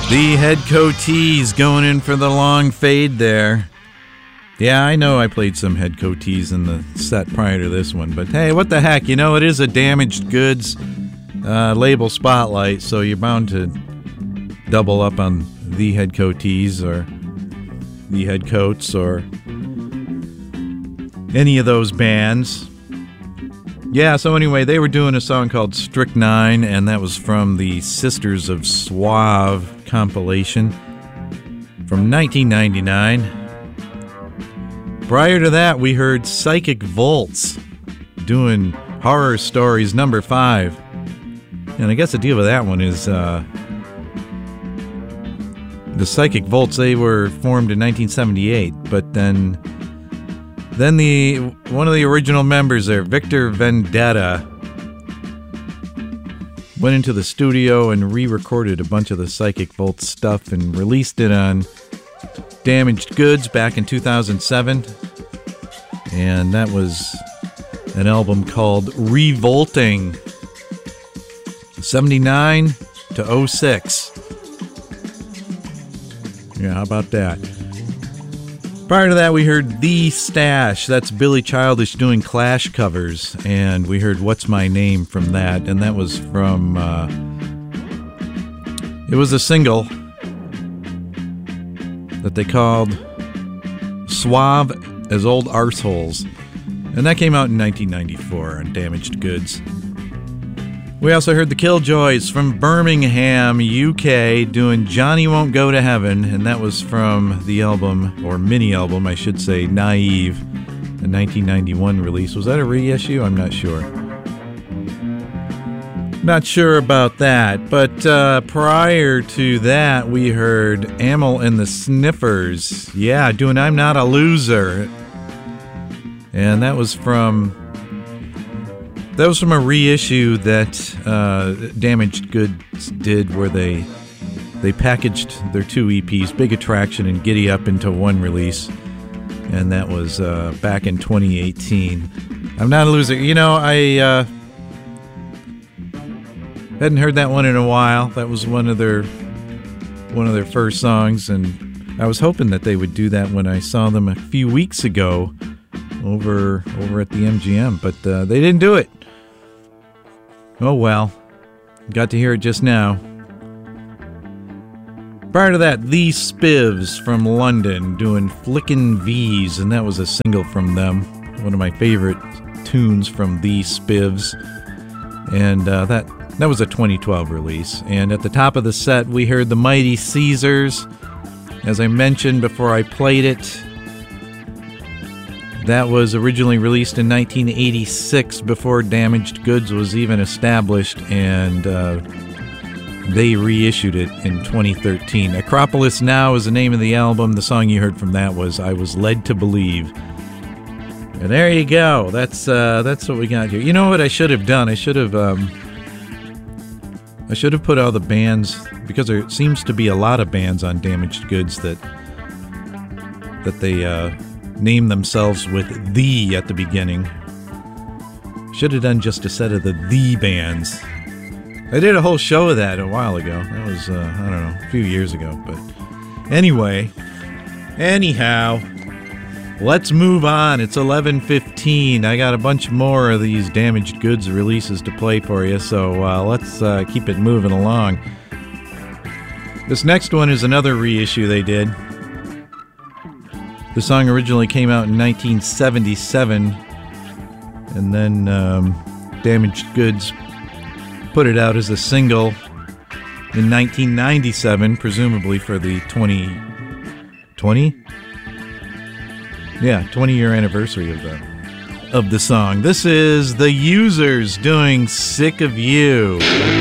The Head Coatees going in for the long fade there. Yeah, I know I played some Head Coatees in the set prior to this one, but hey, what the heck? You know, it is a Damaged Goods label spotlight, so you're bound to double up on the Head Coatees or the Head Coats or any of those bands. Yeah, so anyway, they were doing a song called Strychnine, and that was from the Sisters of Suave compilation from 1999. Prior to that, we heard Psychic Volts doing Horror Stories number 5. And I guess the deal with that one is the Psychic Volts, they were formed in 1978, but then one of the original members there, Victor Vendetta, went into the studio and re-recorded a bunch of the Psychic Volts stuff and released it on Damaged Goods back in 2007. And that was an album called Revolting, 79 to 06. Yeah, how about that? Prior to that, we heard The Stash. That's Billy Childish doing Clash covers. And we heard What's My Name from that. And that was from... it was a single that they called Suave as Old Arseholes. And that came out in 1994 on Damaged Goods. We also heard the Killjoys from Birmingham, UK, doing Johnny Won't Go to Heaven, and that was from the album, or mini-album, I should say, Naive, a 1991 release. Was that a reissue? I'm not sure. Not sure about that, but prior to that, we heard Amyl and the Sniffers. Yeah, doing I'm Not a Loser. And that was from a reissue that Damaged Goods did, where they packaged their 2 EPs, Big Attraction and Giddy Up, into one release, and that was back in 2018. I'm Not a Loser. You know, I hadn't heard that one in a while. That was one of their first songs, and I was hoping that they would do that when I saw them a few weeks ago over at the MGM, but they didn't do it. Oh well, got to hear it just now. Prior to that, The Spivs from London doing Flickin' V's, and that was a single from them. One of my favorite tunes from The Spivs, and that was a 2012 release. And at the top of the set, we heard the Mighty Caesars. As I mentioned before I played it, that was originally released in 1986, before Damaged Goods was even established, and they reissued it in 2013. Acropolis Now is the name of the album. The song you heard from that was I Was Led to Believe. And there you go. That's what we got here. You know what I should have done? I should have put all the bands, because there seems to be a lot of bands on Damaged Goods that they name themselves with "the" at the beginning. Should have done just a set of the bands. I did a whole show of that a while ago. That was, I don't know, a few years ago. But anyhow, let's move on. It's 11:15. I got a bunch more of these Damaged Goods releases to play for you, so let's keep it moving along. This next one is another reissue they did. The song originally came out in 1977, and then Damaged Goods put it out as a single in 1997, presumably for the 20-year anniversary of the song. This is The Users doing Sick of You.